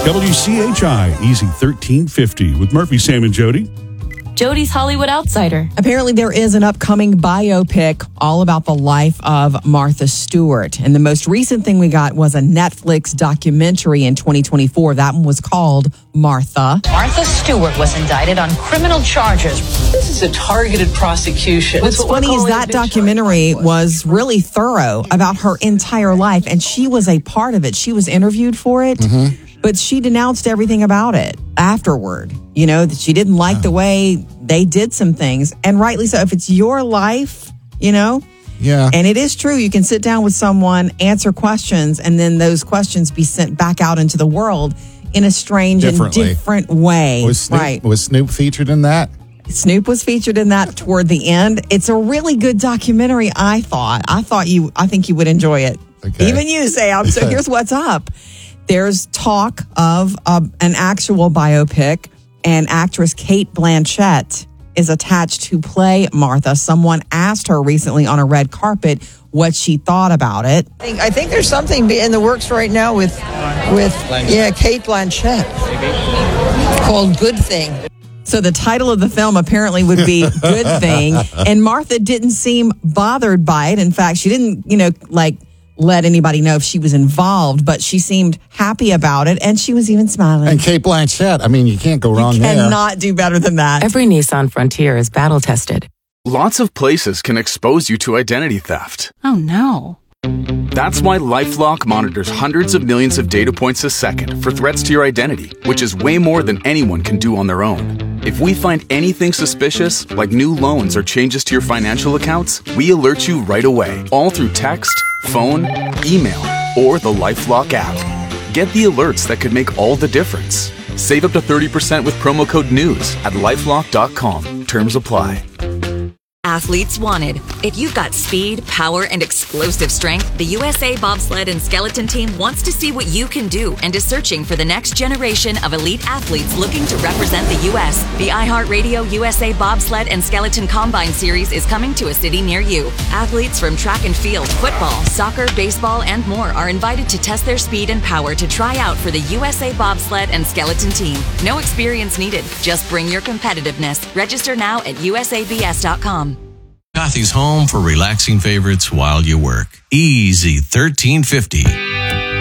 WCHI Easy 1350 with Murphy, Sam, and Jody. Jody's Hollywood Outsider. Apparently, there is an upcoming biopic all about the life of Martha Stewart. And the most recent thing we got was a Netflix documentary in 2024. That one was called Martha. Martha Stewart was indicted on criminal charges. This is a targeted prosecution. What's funny is that documentary was really thorough about her entire life, and she was a part of it. She was interviewed for it, but she denounced everything about it afterward. You know, that she didn't like the way they did some things, and rightly so. If it's your life, you know, and it is true, you can sit down with someone, answer questions, and then those questions be sent back out into the world in a strange and different way. Was Snoop featured in that? Snoop was featured in that toward the end. It's a really good documentary, I think you would enjoy it. Okay. Even you, Sam. So here's what's up. There's talk of an actual biopic, and actress Cate Blanchett is attached to play Martha. Someone asked her recently on a red carpet what she thought about it. I think there's something in the works right now with Cate Blanchett called Good Thing. So the title of the film apparently would be Good Thing. And Martha didn't seem bothered by it. In fact, she didn't, let anybody know if she was involved, but she seemed happy about it, and she was even smiling. And Cate Blanchett, I mean, you can't go wrong there. You cannot do better than that. Every Nissan Frontier is battle tested. Lots of places can expose you to identity theft. Oh, no. That's why LifeLock monitors hundreds of millions of data points a second for threats to your identity, which is way more than anyone can do on their own. If we find anything suspicious, like new loans or changes to your financial accounts, we alert you right away, all through text, phone, email, or the LifeLock app. Get the alerts that could make all the difference. Save up to 30% with promo code NEWS at LifeLock.com. Terms apply. Athletes wanted. If you've got speed, power, and explosive strength, the USA Bobsled and Skeleton Team wants to see what you can do and is searching for the next generation of elite athletes looking to represent the U.S. The iHeartRadio USA Bobsled and Skeleton Combine Series is coming to a city near you. Athletes from track and field, football, soccer, baseball, and more are invited to test their speed and power to try out for the USA Bobsled and Skeleton Team. No experience needed. Just bring your competitiveness. Register now at usabs.com. Kathy's home for relaxing favorites while you work. Easy 1350.